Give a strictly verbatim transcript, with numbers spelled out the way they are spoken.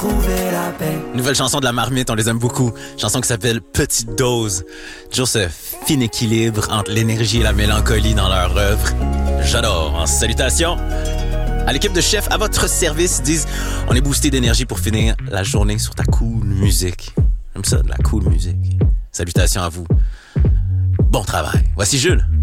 trouver la paix. Nouvelle chanson de la Marmite, on les aime beaucoup. Chanson qui s'appelle Petite Dose. Toujours ce fin équilibre entre l'énergie et la mélancolie dans leur œuvre. J'adore. En salutations à l'équipe de chefs à votre service, ils disent on est boosté d'énergie pour finir la journée sur ta cool musique. J'aime ça, de la cool musique. Salutations à vous. Bon travail. Voici Jules.